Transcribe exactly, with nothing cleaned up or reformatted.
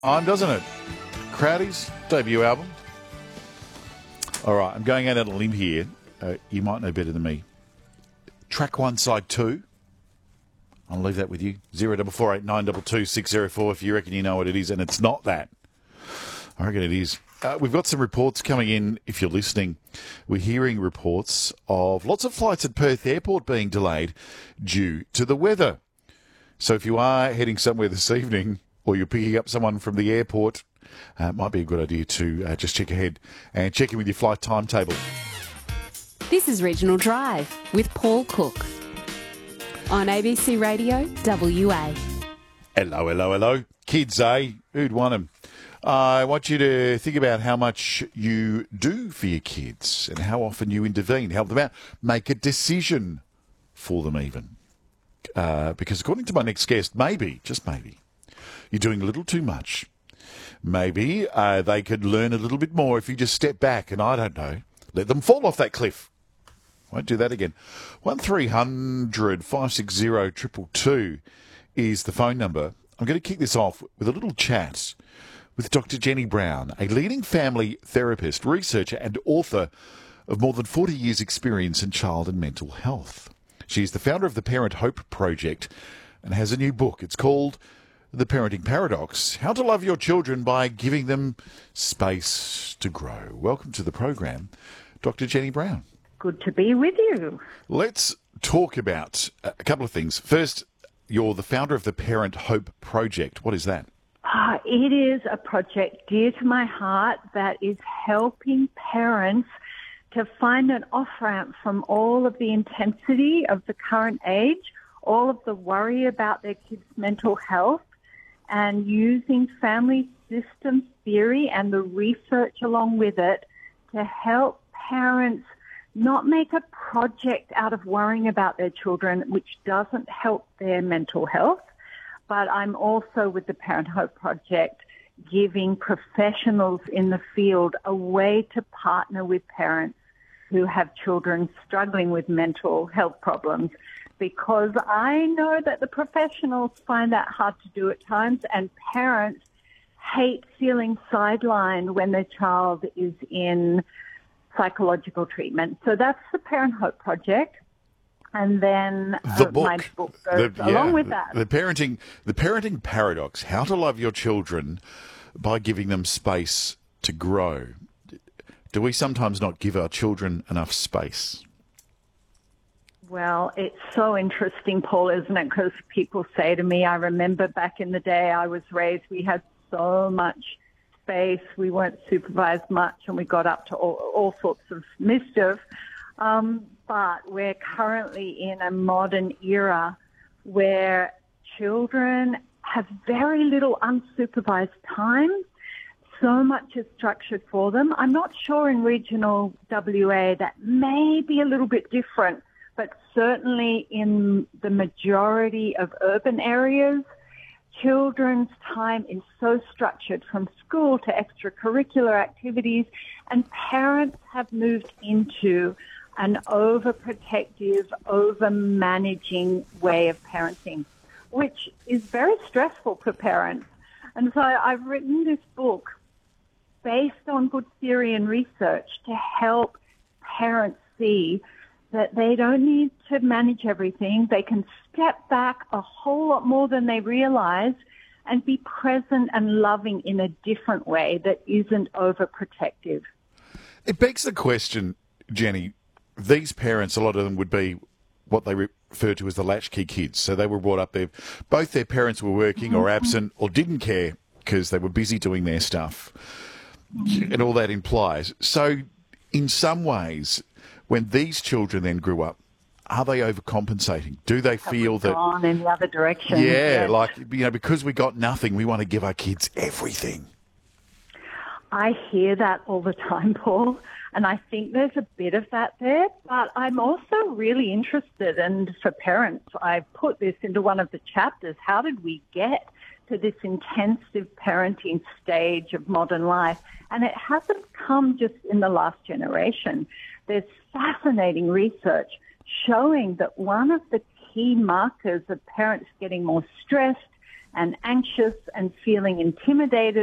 On, doesn't it? Crowdy's debut album. All right, I'm going out on a limb here. Uh, you might know better than me. Track one, side two. I'll leave that with you. Zero double four eight nine double two six zero four. If you reckon you know what it is, and it's not that. I reckon it is. Uh, we've got some reports coming in. If you're listening, we're hearing reports of lots of flights at Perth Airport being delayed due to the weather. So if you are heading somewhere this evening, or you're picking up someone from the airport, uh, it might be a good idea to uh, just check ahead and check in with your flight timetable. This is Regional Drive with Paul Cook on A B C Radio W A. Hello, hello, hello. Kids, eh? Who'd want them? I want you to think about how much you do for your kids and how often you intervene, help them out, make a decision for them even. Uh, because according to my next guest, maybe, just maybe, you're doing a little too much. Maybe uh, they could learn a little bit more if you just step back and, I don't know, let them fall off that cliff. Won't do that again. one three hundred five six zero two two two is the phone number. I'm going to kick this off with a little chat with Doctor Jenny Brown, a leading family therapist, researcher and author of more than forty years' experience in child and mental health. She's the founder of the Parent Hope Project and has a new book. It's called The Parenting Paradox, How to Love Your Children by Giving Them Space to Grow. Welcome to the program, Doctor Jenny Brown. Good to be with you. Let's talk about a couple of things. First, you're the founder of the Parent Hope Project. What is that? Uh, it is a project dear to my heart that is helping parents to find an off-ramp from all of the intensity of the current age, all of the worry about their kids' mental health, and using family systems theory and the research along with it to help parents not make a project out of worrying about their children, which doesn't help their mental health. But I'm also with the Parent Hope Project giving professionals in the field a way to partner with parents who have children struggling with mental health problems, because I know that the professionals find that hard to do at times, and parents hate feeling sidelined when their child is in psychological treatment. So that's the Parent Hope Project. And then the uh, book, my book goes the, along yeah, with that. The parenting, the parenting paradox, how to love your children by giving them space to grow. Do we sometimes not give our children enough space? Well, it's so interesting, Paul, isn't it? Because people say to me, I remember back in the day I was raised, we had so much space, we weren't supervised much, and we got up to all, all sorts of mischief. Um, but we're currently in a modern era where children have very little unsupervised time. So much is structured for them. I'm not sure in regional W A that may be a little bit different, but certainly in the majority of urban areas, children's time is so structured from school to extracurricular activities, and parents have moved into an overprotective, over-managing way of parenting, which is very stressful for parents. And so I've written this book based on good theory and research to help parents see that they don't need to manage everything. They can step back a whole lot more than they realize and be present and loving in a different way that isn't overprotective. It begs the question, Jenny, these parents, a lot of them would be what they refer to as the latchkey kids. So they were brought up there. Both their parents were working or absent or didn't care because they were busy doing their stuff. And all that implies. So in some ways, when these children then grew up, are they overcompensating? Do they feel that... gone in the other direction? Yeah, yes. like, you know, because we got nothing, we want to give our kids everything. I hear that all the time, Paul, and I think there's a bit of that there, but I'm also really interested, and for parents, I put this into one of the chapters, how did we get to this intensive parenting stage of modern life? And it hasn't come just in the last generation. There's fascinating research showing that one of the key markers of parents getting more stressed, and anxious and feeling intimidated